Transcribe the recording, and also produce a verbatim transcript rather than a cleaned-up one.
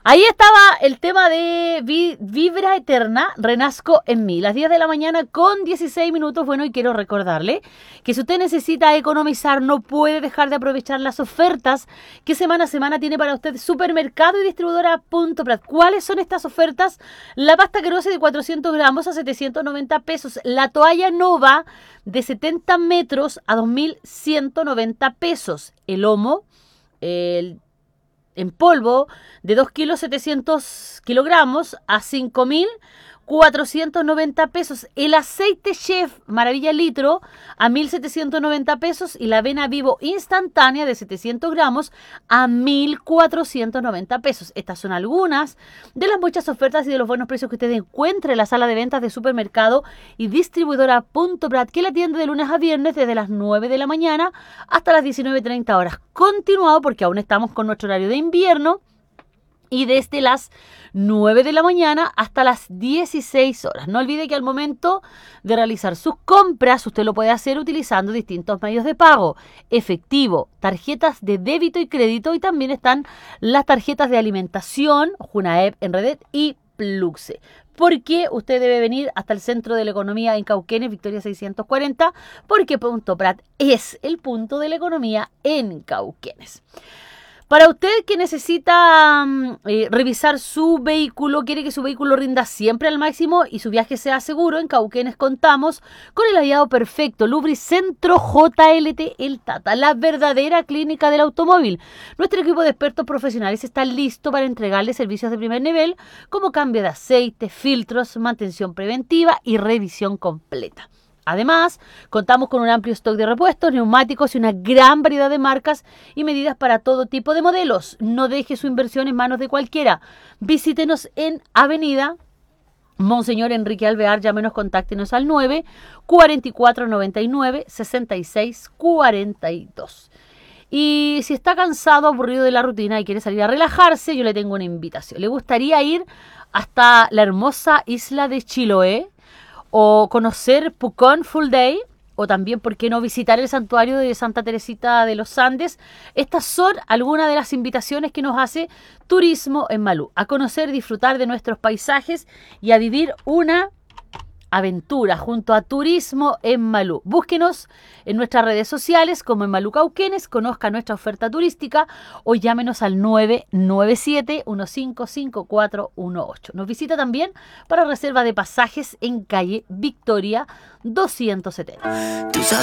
Ahí estaba el tema de vi, Vibra Eterna, Renazco en mí. Las diez de la mañana con dieciséis minutos. Bueno, y quiero recordarle que si usted necesita economizar, no puede dejar de aprovechar las ofertas que semana a semana tiene para usted Supermercado y Distribuidora Punto Prat. ¿Cuáles son estas ofertas? La pasta Grose de cuatrocientos gramos a setecientos noventa pesos. La toalla Nova de setenta metros a dos mil ciento noventa pesos. El Omo, el en polvo de dos kilos setecientos kilogramos a cinco mil cuatrocientos noventa pesos. El aceite Chef Maravilla Litro a mil setecientos noventa pesos. Y la avena Vivo instantánea de setecientos gramos a mil cuatrocientos noventa pesos. Estas son algunas de las muchas ofertas y de los buenos precios que usted encuentre en la sala de ventas de Supermercado y Distribuidora Punto Prat, que la atiende de lunes a viernes desde las nueve de la mañana hasta las diecinueve treinta horas. Continuado porque aún estamos con nuestro horario de invierno. Y desde las nueve de la mañana hasta las dieciséis horas. No olvide que al momento de realizar sus compras, usted lo puede hacer utilizando distintos medios de pago. Efectivo, tarjetas de débito y crédito, y también están las tarjetas de alimentación, Junaep, Enredet y Pluxe. Porque usted debe venir hasta el Centro de la Economía en Cauquenes, Victoria seiscientos cuarenta, porque Punto Prat es el punto de la economía en Cauquenes. Para usted que necesita eh, revisar su vehículo, quiere que su vehículo rinda siempre al máximo y su viaje sea seguro, en Cauquenes contamos con el aliado perfecto, Lubricentro J L T El Tata, la verdadera clínica del automóvil. Nuestro equipo de expertos profesionales está listo para entregarle servicios de primer nivel, como cambio de aceite, filtros, mantención preventiva y revisión completa. Además, contamos con un amplio stock de repuestos, neumáticos y una gran variedad de marcas y medidas para todo tipo de modelos. No deje su inversión en manos de cualquiera. Visítenos en Avenida Monseñor Enrique Alvear, llámenos, contáctenos al nueve, cuarenta y cuatro, noventa y nueve, sesenta y seis, cuarenta y dos. Y si está cansado, aburrido de la rutina y quiere salir a relajarse, yo le tengo una invitación. ¿Le gustaría ir hasta la hermosa isla de Chiloé? O conocer Pucón Full Day, o también, ¿por qué no visitar el santuario de Santa Teresita de los Andes? Estas son algunas de las invitaciones que nos hace Turismo en Malú, a conocer, disfrutar de nuestros paisajes y a vivir una aventura junto a Turismo en Malú. Búsquenos en nuestras redes sociales como en Malú Cauquenes, conozca nuestra oferta turística o llámenos al nueve nueve siete, uno cinco cinco cuatro uno ocho. Nos visita también para reserva de pasajes en calle Victoria doscientos setenta.